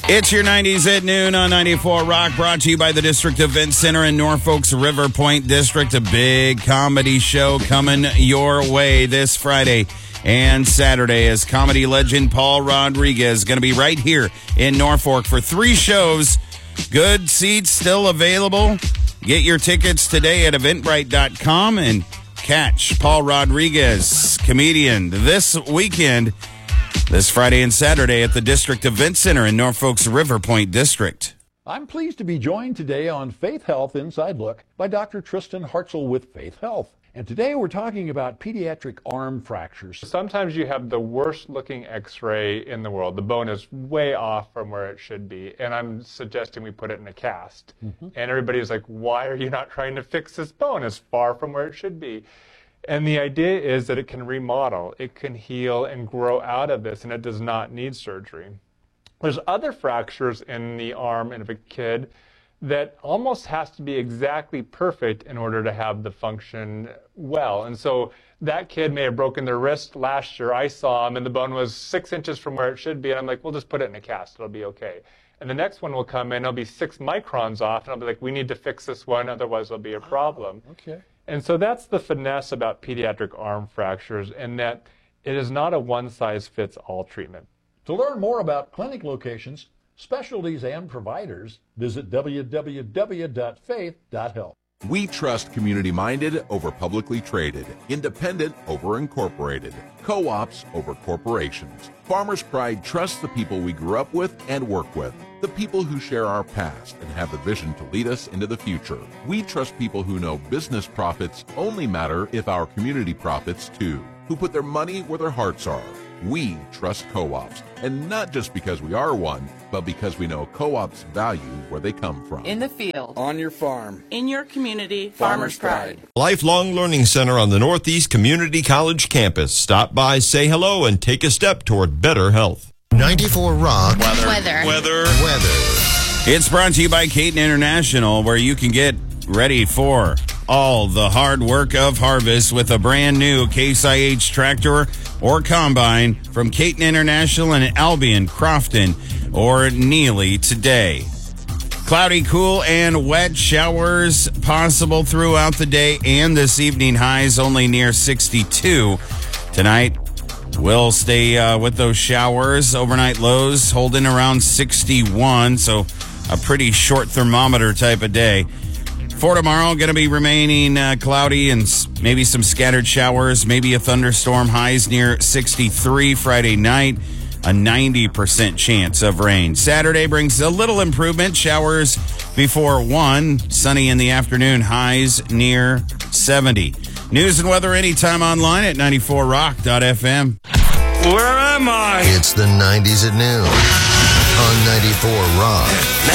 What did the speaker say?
It's your 90s at noon on 94 Rock, brought to you by the District Event Center in Norfolk's River Point District. A big comedy show coming your way this Friday and Saturday as comedy legend Paul Rodriguez is going to be right here in Norfolk for 3 shows. Good seats still available. Get your tickets today at Eventbrite.com and catch Paul Rodriguez, comedian, this weekend. This Friday and Saturday at the District Event Center in Norfolk's River Point District. I'm pleased to be joined today on Faith Health Inside Look by Dr. Tristan Hartzell with Faith Health. And today we're talking about pediatric arm fractures. Sometimes you have the worst looking x-ray in the world. The bone is way off from where it should be. And I'm suggesting we put it in a cast. And everybody's like, why are you not trying to fix this bone? It's far from where it should be. And the idea is that it can remodel, it can heal and grow out of this, and it does not need surgery. There's other fractures in the arm of a kid that almost has to be exactly perfect in order to have the function well. And so that kid may have broken their wrist last year. I saw him, and the bone was 6 inches from where it should be. And I'm like, we'll just put it in a cast. It'll be okay. And the next one will come in. It'll be 6 microns off. And I'll be like, we need to fix this one. Otherwise, there'll be a problem. Okay. And so that's the finesse about pediatric arm fractures, in that it is not a one-size-fits-all treatment. To learn more about clinic locations, specialties, and providers, visit www.faith.health. We trust community-minded over publicly traded, independent over incorporated, co-ops over corporations. Farmers Pride trusts the people we grew up with and work with, the people who share our past and have the vision to lead us into the future. We trust people who know business profits only matter if our community profits too, who put their money where their hearts are. We trust co-ops, and not just because we are one, but because we know co-ops value where they come from. In the field. On your farm. In your community. Farmers Pride. Lifelong Learning Center on the Northeast Community College campus. Stop by, say hello, and take a step toward better health. 94 Rock. Weather. It's brought to you by Caton International, where you can get ready for all the hard work of harvest with a brand new Case IH tractor or combine from Caton International in Albion, Crofton, or Neely today. Cloudy, cool, and wet showers possible throughout the day and this evening. Highs only near 62. Tonight, we'll stay with those showers. Overnight lows holding around 61, so a pretty short thermometer type of day. For tomorrow, going to be remaining cloudy and maybe some scattered showers, maybe a thunderstorm. Highs near 63 Friday night, a 90% chance of rain. Saturday brings a little improvement. Showers before 1, sunny in the afternoon, highs near 70. News and weather anytime online at 94rock.fm. Where am I? It's the 90s at noon on 94 Rock.